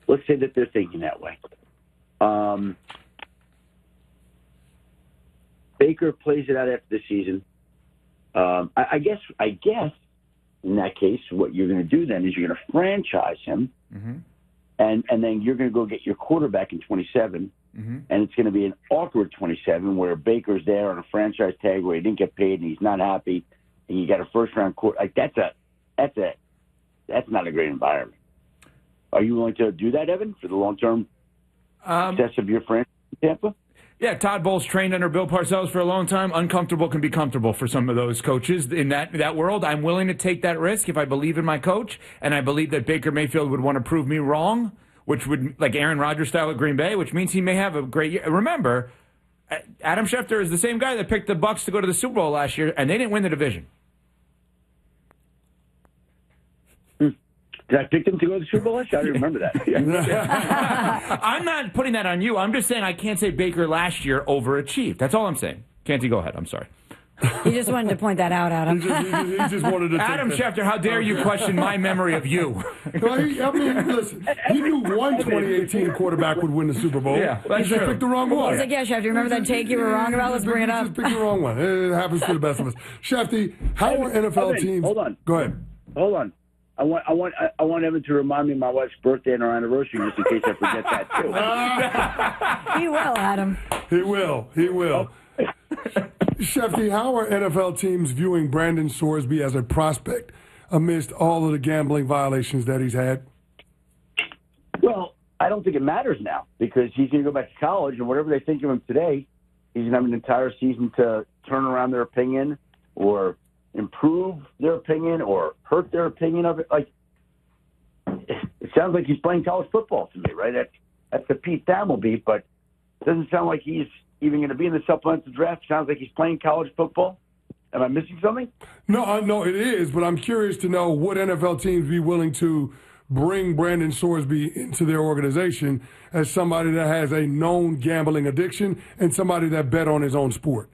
let's say that they're thinking that way. Baker plays it out after the season. I guess in that case, what you're going to do then is you're going to franchise him, and then you're going to go get your quarterback in 27, and it's going to be an awkward 27 where Baker's there on a franchise tag where he didn't get paid and he's not happy, and you got a first-round quarter. Like that's not a great environment. Are you willing to do that, Evan, for the long-term success of your franchise in Tampa? Yeah, Todd Bowles trained under Bill Parcells for a long time. Uncomfortable can be comfortable for some of those coaches in that world. I'm willing to take that risk if I believe in my coach, and I believe that Baker Mayfield would want to prove me wrong, which would, like Aaron Rodgers style at Green Bay, which means he may have a great year. Remember, Adam Schefter is the same guy that picked the Bucs to go to the Super Bowl last year, and they didn't win the division. Did I pick them to go to the Super Bowl last year? I don't remember that. I'm not putting that on you. I'm just saying I can't say Baker last year overachieved. That's all I'm saying. Canty, go ahead. I'm sorry. He just wanted to point that out, Adam. He just wanted to. Adam Schefter, how dare you question my memory of you? Well, listen, he knew one 2018 quarterback would win the Super Bowl. Yeah, that's he just true. picked the wrong one. He's like, yeah, Schefter, remember that take you were wrong about? Let's bring it up. Just picked the wrong one. It happens to the best of us. Shefty, how are NFL teams? Hold on. Go ahead. Hold on. I want Evan to remind me of my wife's birthday and our anniversary just in case I forget that too. He will, Adam. He will. Shefty, how are NFL teams viewing Brandon Sorsby as a prospect amidst all of the gambling violations that he's had? Well, I don't think it matters now because he's going to go back to college, and whatever they think of him today, he's going to have an entire season to turn around their opinion or improve their opinion or hurt their opinion of it. Like, it sounds like he's playing college football to me, right? That's the Pete Thamel beat, but it doesn't sound like he's even going to be in the supplemental draft. It sounds like he's playing college football. Am I missing something? No, it is, but I'm curious to know would NFL teams be willing to bring Brandon Sorsby into their organization as somebody that has a known gambling addiction and somebody that bet on his own sport?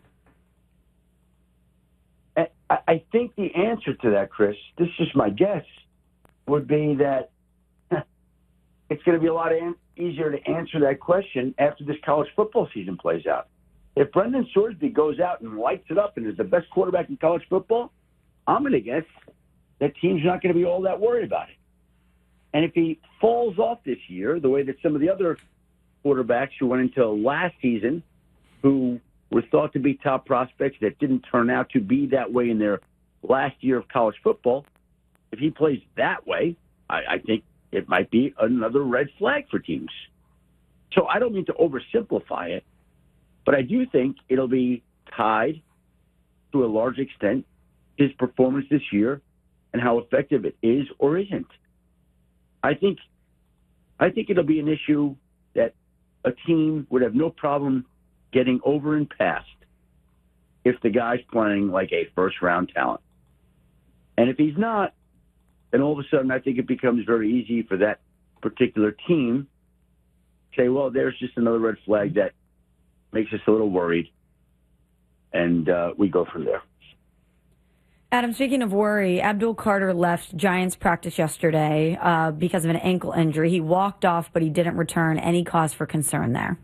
I think the answer to that, Chris, this is just my guess, would be that it's going to be a lot easier to answer that question after this college football season plays out. If Brendan Sorsby goes out and lights it up and is the best quarterback in college football, I'm going to guess that team's not going to be all that worried about it. And if he falls off this year, the way that some of the other quarterbacks who went into last season, who were thought to be top prospects that didn't turn out to be that way in their last year of college football, if he plays that way, I think it might be another red flag for teams. So I don't mean to oversimplify it, but I do think it'll be tied to a large extent his performance this year and how effective it is or isn't. I think it'll be an issue that a team would have no problem getting over and past if the guy's playing like a first-round talent. And if he's not, then all of a sudden I think it becomes very easy for that particular team to say, well, there's just another red flag that makes us a little worried, and we go from there. Adam, speaking of worry, Abdul Carter left Giants practice yesterday because of an ankle injury. He walked off, but he didn't return. Any cause for concern there?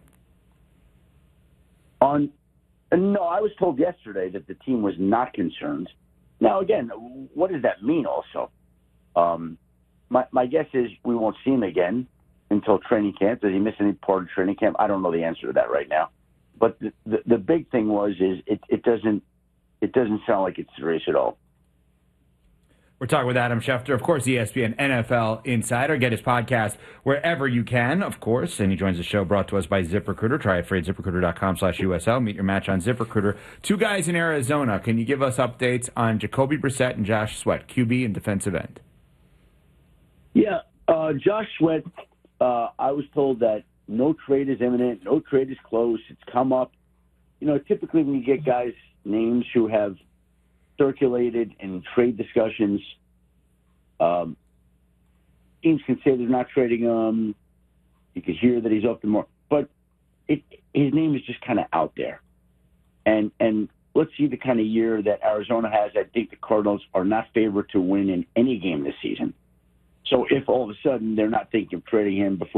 No, I was told yesterday that the team was not concerned. Now, again, what does that mean also? My guess is we won't see him again until training camp. Does he miss any part of training camp? I don't know the answer to that right now. But the big thing is it doesn't sound like it's serious at all. We're talking with Adam Schefter, of course, ESPN NFL Insider. Get his podcast wherever you can, of course. And he joins the show brought to us by ZipRecruiter. Try it free at ZipRecruiter.com/USL. Meet your match on ZipRecruiter. Two guys in Arizona. Can you give us updates on Jacoby Brissett and Josh Sweat, QB and defensive end? Yeah, Josh Sweat, I was told that no trade is imminent, no trade is close. It's come up. You know, typically when you get guys' names who have circulated in trade discussions, teams can say they're not trading him. You can hear that he's off the market, but his name is just kind of out there. And let's see the kind of year that Arizona has. I think the Cardinals are not favored to win in any game this season. So if all of a sudden they're not thinking of trading him before